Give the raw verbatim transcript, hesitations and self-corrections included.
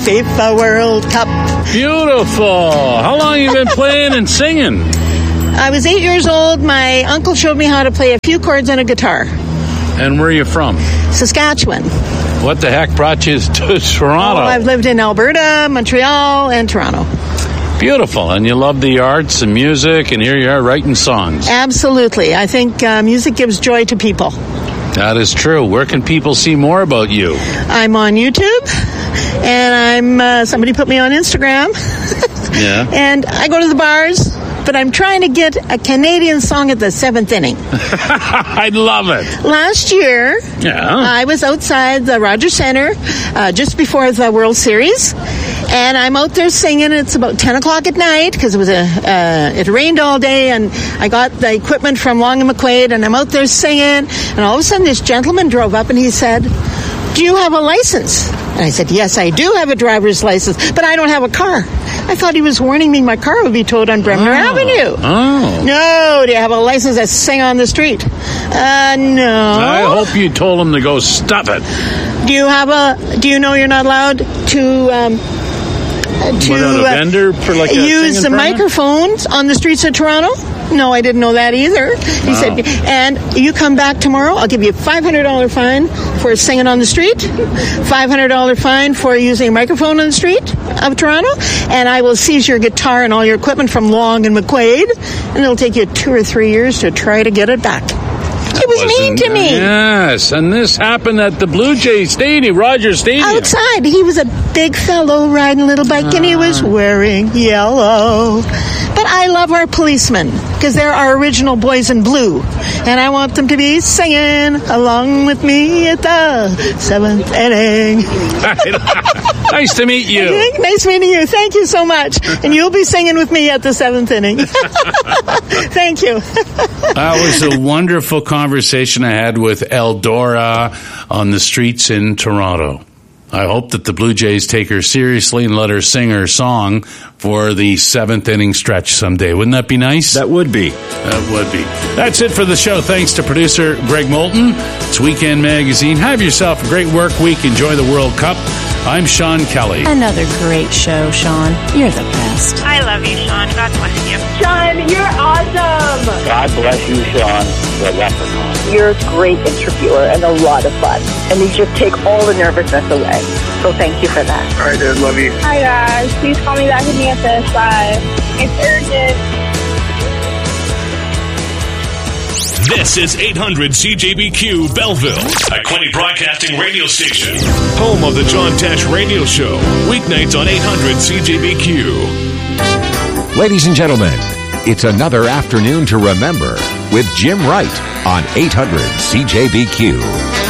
FIFA World Cup. Beautiful. How long have you been playing and singing? I was eight years old. My uncle showed me how to play a few chords on a guitar. And where are you from? Saskatchewan. What the heck brought you to Toronto? Oh, I've lived in Alberta, Montreal, and Toronto. Beautiful. And you love the arts and music, and here you are writing songs. Absolutely. I think uh, music gives joy to people. That is true. Where can people see more about you? I'm on YouTube, and I'm uh, somebody put me on Instagram. Yeah. And I go to the bars, but I'm trying to get a Canadian song at the seventh inning. I love it. Last year, yeah. I was outside the Rogers Centre uh, just before the World Series, and I'm out there singing. It's about ten o'clock at night because it was a uh, it rained all day, and I got the equipment from Long and McQuaid, and I'm out there singing, and all of a sudden this gentleman drove up and he said, "Do you have a license?" And I said, "Yes, I do have a driver's license, but I don't have a car." I thought he was warning me my car would be towed on Bremner oh. Avenue. Oh. No, do you have a license to sing on the street? Uh, no. I hope you told him to go stop it. Do you have a, do you know you're not allowed to, um, to Without a vendor for like a use the permit? Microphones on the streets of Toronto? No, I didn't know that either. He Wow. said, and you come back tomorrow, I'll give you a five hundred dollars fine for singing on the street, five hundred dollars fine for using a microphone on the street of Toronto, and I will seize your guitar and all your equipment from Long and McQuaid, and it'll take you two or three years to try to get it back. He was mean to me. Yes, and this happened at the Blue Jay Stadium, Rogers Stadium. Outside, he was a big fellow riding a little bike, uh. and he was wearing yellow. But I love our policemen because they're our original boys in blue, and I want them to be singing along with me at the seventh inning. Nice to meet you. Nice meeting you. Thank you so much. And you'll be singing with me at the seventh inning. Thank you. That was a wonderful conversation I had with Eldora on the streets in Toronto. I hope that the Blue Jays take her seriously and let her sing her song for the seventh inning stretch someday. Wouldn't that be nice? That would be. That would be. That's it for the show. Thanks to producer Greg Moulton. It's Weekend Magazine. Have yourself a great work week. Enjoy the World Cup. I'm Sean Kelly. Another great show, Sean. You're the best. I love you, Sean. God bless you. Sean, you're awesome. God bless you, Sean, the leprechaun. You're a great interviewer and a lot of fun. And you just take all the nervousness away. So thank you for that. All right, dude. Love you. Hi, guys. Please call me back with me at this. Bye. It's urgent. This is eight hundred C J B Q Belleville, a Quinte Broadcasting radio station. Home of the John Tesh Radio Show. Weeknights on eight hundred C J B Q. Ladies and gentlemen, it's another afternoon to remember with Jim Wright on eight hundred C J B Q.